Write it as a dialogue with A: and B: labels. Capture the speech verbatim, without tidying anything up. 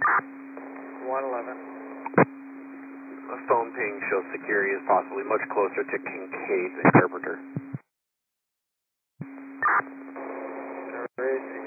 A: one eleven.
B: A phone ping shows security is possibly much closer to Kincaid than Carpenter.
A: Raise